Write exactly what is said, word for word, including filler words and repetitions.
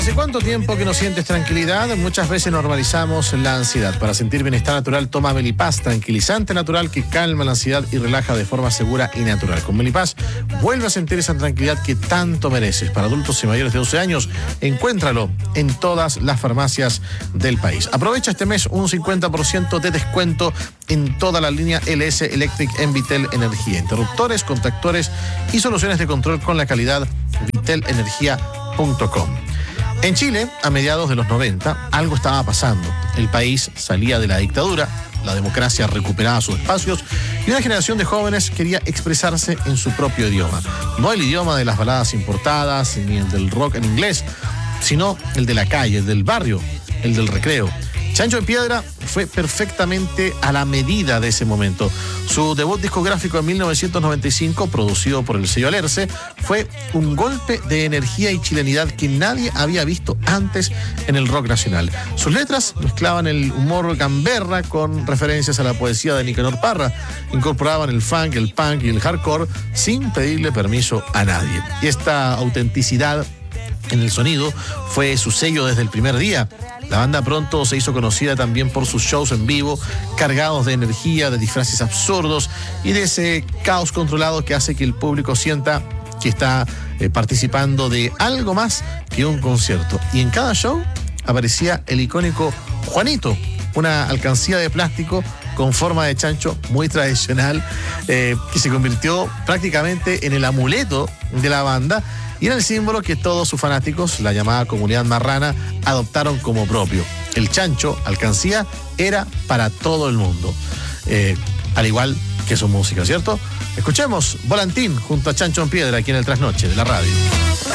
¿Hace cuánto tiempo que no sientes tranquilidad? Muchas veces normalizamos la ansiedad. Para sentir bienestar natural, toma Melipaz, tranquilizante natural que calma la ansiedad y relaja de forma segura y natural. Con Melipaz, vuelve a sentir esa tranquilidad que tanto mereces. Para adultos y mayores de doce años, encuéntralo en todas las farmacias del país. Aprovecha este mes un cincuenta por ciento de descuento en toda la línea L S Electric en Vitel Energía. Interruptores, contactores y soluciones de control con la calidad vitel energía punto com. En Chile, a mediados de los noventa, algo estaba pasando. El país salía de la dictadura, la democracia recuperaba sus espacios y una generación de jóvenes quería expresarse en su propio idioma. No el idioma de las baladas importadas ni el del rock en inglés, sino el de la calle, el del barrio, el del recreo. Chancho en Piedra fue perfectamente a la medida de ese momento. Su debut discográfico en mil novecientos noventa y cinco, producido por el sello Alerce, fue un golpe de energía y chilenidad que nadie había visto antes en el rock nacional. Sus letras mezclaban el humor gamberra con referencias a la poesía de Nicanor Parra, incorporaban el funk, el punk y el hardcore sin pedirle permiso a nadie. Y esta autenticidad en el sonido fue su sello desde el primer día. La banda pronto se hizo conocida también por sus shows en vivo, cargados de energía, de disfraces absurdos y de ese caos controlado que hace que el público sienta que está eh, participando de algo más que un concierto. Y en cada show aparecía el icónico Juanito, una alcancía de plástico con forma de chancho muy tradicional, eh, que se convirtió prácticamente en el amuleto de la banda y era el símbolo que todos sus fanáticos, la llamada comunidad marrana, adoptaron como propio. El chancho, alcancía, era para todo el mundo, eh, al igual que su música, ¿cierto? Escuchemos Volantín junto a Chancho en Piedra aquí en el Trasnoche de la radio.